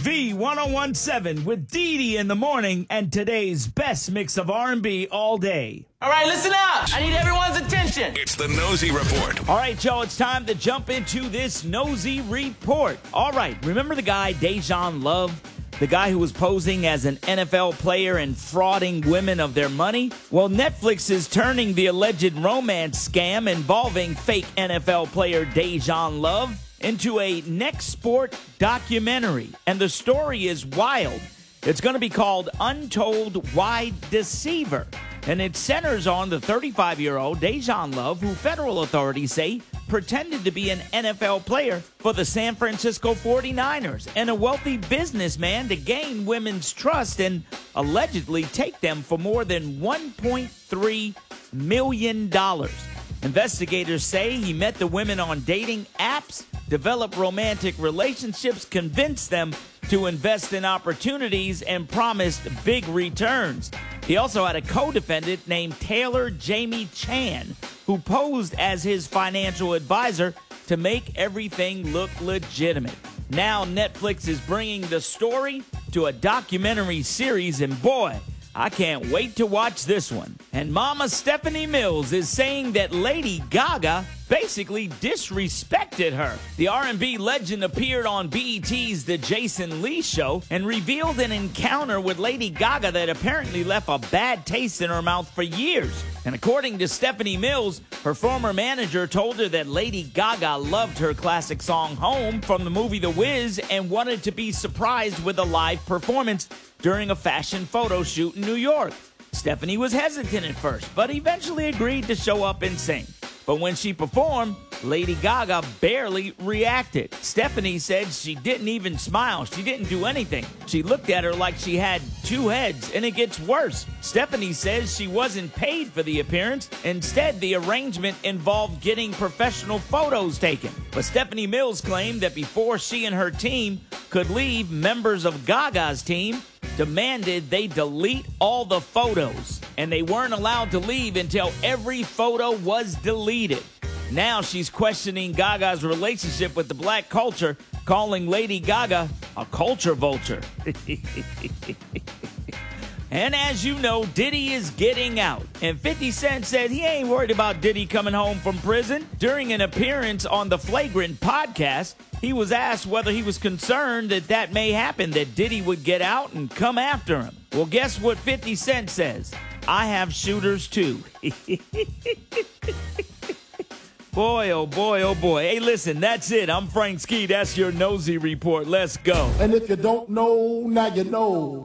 V1017 with Dee Dee in the morning and today's best mix of R&B all day. All right, listen up. I need everyone's attention. It's the Nosy Report. All right, y'all, it's time to jump into this Nosy Report. All right, remember the guy, Dejan Love? The guy who was posing as an NFL player and frauding women of their money? Well, Netflix is turning the alleged romance scam involving fake NFL player Dejan Love into a next sport documentary. And the story is wild. It's going to be called Untold Wide Deceiver. And it centers on the 35-year-old Dejan Love, who federal authorities say pretended to be an NFL player for the San Francisco 49ers and a wealthy businessman to gain women's trust and allegedly take them for more than $1.3 million. Investigators say he met the women on dating apps, developed romantic relationships, convinced them to invest in opportunities, and promised big returns. He also had a co-defendant named Taylor Jamie Chan, who posed as his financial advisor to make everything look legitimate. Now Netflix is bringing the story to a documentary series, and boy, I can't wait to watch this one. And Mama Stephanie Mills is saying that Lady Gaga basically disrespected her. The R&B legend appeared on BET's The Jason Lee Show and revealed an encounter with Lady Gaga that apparently left a bad taste in her mouth for years. And according to Stephanie Mills, her former manager told her that Lady Gaga loved her classic song Home from the movie The Wiz and wanted to be surprised with a live performance during a fashion photo shoot in New York. Stephanie was hesitant at first, but eventually agreed to show up and sing. But when she performed, Lady Gaga barely reacted. Stephanie said she didn't even smile. She didn't do anything. She looked at her like she had two heads, and it gets worse. Stephanie says she wasn't paid for the appearance. Instead, the arrangement involved getting professional photos taken. But Stephanie Mills claimed that before she and her team could leave, members of Gaga's team demanded they delete all the photos, and they weren't allowed to leave until every photo was deleted. Now she's questioning Gaga's relationship with the black culture, calling Lady Gaga a culture vulture. And as you know, Diddy is getting out. And 50 Cent said he ain't worried about Diddy coming home from prison. During an appearance on the Flagrant podcast, he was asked whether he was concerned that that may happen, that Diddy would get out and come after him. Well, guess what 50 Cent says? I have shooters too. Boy, oh boy, oh boy. Hey, listen, that's it. I'm Frank Ski. That's your Nosy Report. Let's go. And if you don't know, now you know.